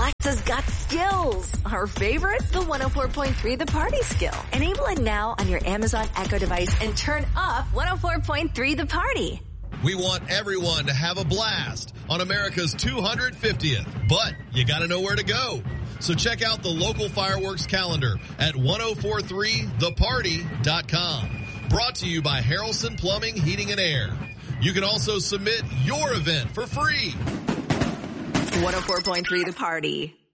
Alexa's got skills. Our favorite, the 104.3 The Party skill. Enable it now on your Amazon Echo device and turn up 104.3 The Party. We want everyone to have a blast on America's 250th, but you got to know where to go. So check out the local fireworks calendar at 1043theparty.com. Brought to you by Harrelson Plumbing, Heating, and Air. You can also submit your event for free. 104.3 The Party.